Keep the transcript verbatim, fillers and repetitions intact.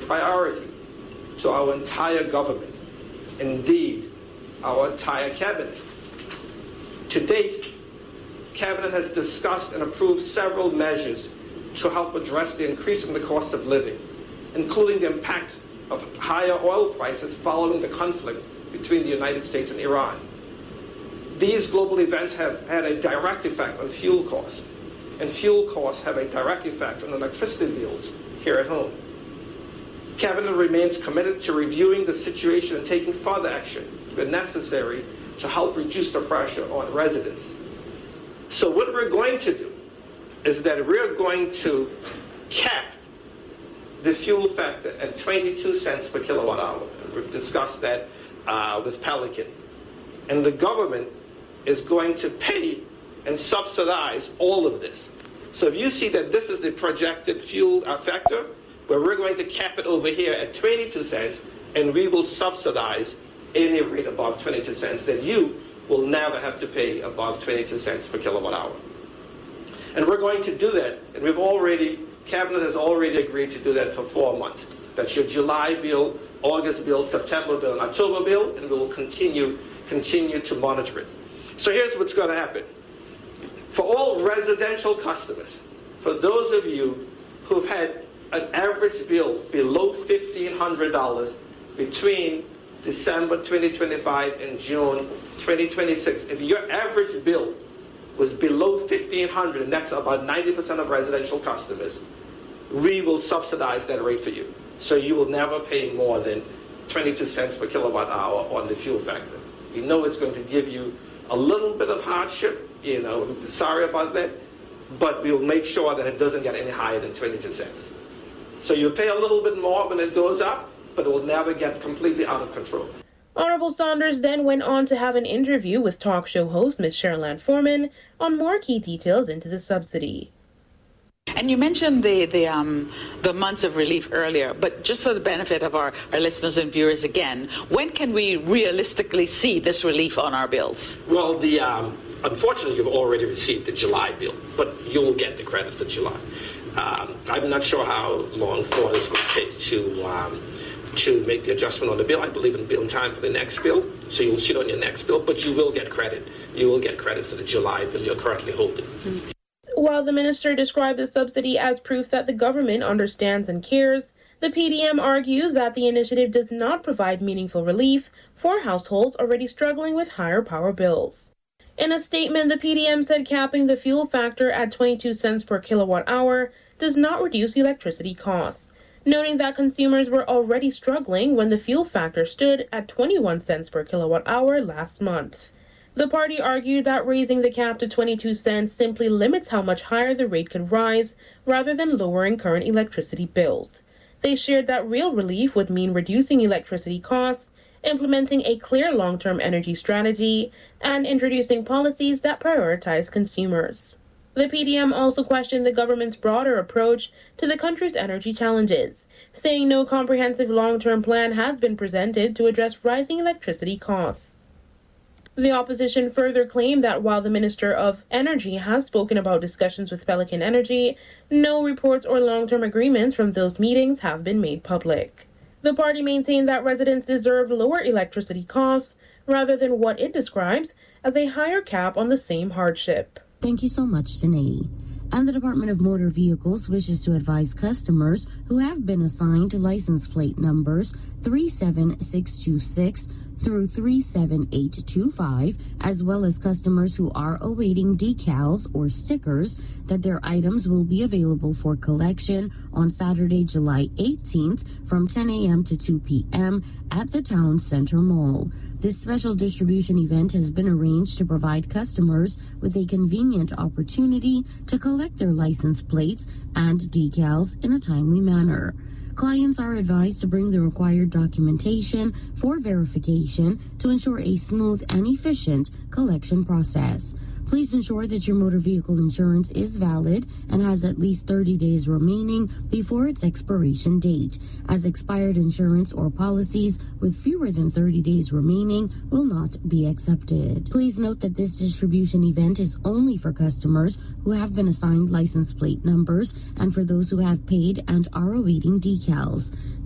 priority to our entire government, indeed, our entire cabinet. To date, Cabinet has discussed and approved several measures to help address the increase in the cost of living, including the impact of higher oil prices following the conflict between the United States and Iran. These global events have had a direct effect on fuel costs, and fuel costs have a direct effect on electricity bills here at home. Cabinet remains committed to reviewing the situation and taking further action when necessary to help reduce the pressure on residents. So what we're going to do is that we're going to cap the fuel factor at twenty-two cents per kilowatt hour. We've discussed that uh, with Pelican. And the government is going to pay and subsidize all of this. So if you see that this is the projected fuel uh, factor, where we're going to cap it over here at twenty-two cents, and we will subsidize any rate above twenty-two cents, then you will never have to pay above twenty-two cents per kilowatt hour. And we're going to do that, and we've already, Cabinet has already agreed to do that for four months. That's your July bill, August bill, September bill, and October bill, and we will continue, continue to monitor it. So here's what's going to happen. For all residential customers, for those of you who've had an average bill below fifteen hundred dollars between December twenty twenty-five and June twenty twenty-six, if your average bill was below fifteen hundred dollars, and that's about ninety percent of residential customers, we will subsidize that rate for you. So you will never pay more than twenty-two cents per kilowatt hour on the fuel factor. You know it's going to give you a little bit of hardship, you know, sorry about that, but we'll make sure that it doesn't get any higher than twenty-two cents. So you pay a little bit more when it goes up, but it will never get completely out of control. Honorable Saunders then went on to have an interview with talk show host Miz Sherilyn Foreman on more key details into the subsidy. And you mentioned the the um, the months of relief earlier, but just for the benefit of our, our listeners and viewers again, when can we realistically see this relief on our bills? Well, the um, unfortunately, you've already received the July bill, but you'll get the credit for July. Um, I'm not sure how long Ford is going to take to um, to make the adjustment on the bill. I believe it'll be in time for the next bill, so you'll see it on your next bill, but you will get credit. You will get credit for the July bill you're currently holding. Mm-hmm. While the minister described the subsidy as proof that the government understands and cares, the P D M argues that the initiative does not provide meaningful relief for households already struggling with higher power bills. In a statement, the P D M said capping the fuel factor at twenty-two cents per kilowatt hour does not reduce electricity costs, noting that consumers were already struggling when the fuel factor stood at twenty-one cents per kilowatt hour last month. The party argued that raising the cap to twenty-two cents simply limits how much higher the rate could rise, rather than lowering current electricity bills. They shared that real relief would mean reducing electricity costs, implementing a clear long-term energy strategy, and introducing policies that prioritize consumers. The P D M also questioned the government's broader approach to the country's energy challenges, saying no comprehensive long-term plan has been presented to address rising electricity costs. The opposition further claimed that while the Minister of Energy has spoken about discussions with Pelican Energy, no reports or long-term agreements from those meetings have been made public. The party maintained that residents deserve lower electricity costs rather than what it describes as a higher cap on the same hardship. Thank you so much, Danae. And the Department of Motor Vehicles wishes to advise customers who have been assigned license plate numbers three seven six two six through three seven eight two five, as well as customers who are awaiting decals or stickers, that their items will be available for collection on Saturday, July eighteenth from ten a.m. to two p.m. at the Town Center Mall. This special distribution event has been arranged to provide customers with a convenient opportunity to collect their license plates and decals in a timely manner. Clients are advised to bring the required documentation for verification to ensure a smooth and efficient collection process. Please ensure that your motor vehicle insurance is valid and has at least thirty days remaining before its expiration date, as expired insurance or policies with fewer than thirty days remaining will not be accepted. Please note that this distribution event is only for customers who have been assigned license plate numbers and for those who have paid and are awaiting decals.